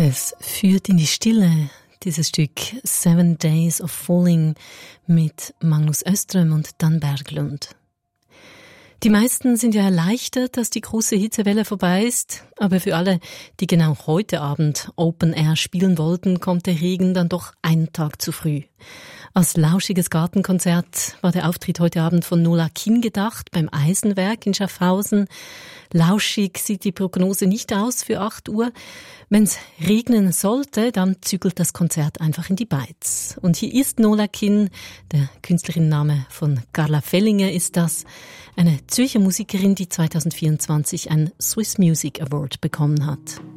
Es führt in die Stille, dieses Stück 7 Days of Falling mit Magnus Öström und Dan Berglund. Die meisten sind ja erleichtert, dass die große Hitzewelle vorbei ist, aber für alle, die genau heute Abend Open Air spielen wollten, kommt der Regen dann doch einen Tag zu früh. Als lauschiges Gartenkonzert war der Auftritt heute Abend von Nola Kinn gedacht, beim Eisenwerk in Schaffhausen. Lauschig sieht die Prognose nicht aus für 8 Uhr. Wenn es regnen sollte, dann zügelt das Konzert einfach in die Beiz. Und hier ist Nola Kinn, der Künstlerinnenname von Carla Fellinger ist das, eine Zürcher Musikerin, die 2024 einen Swiss Music Award bekommen hat.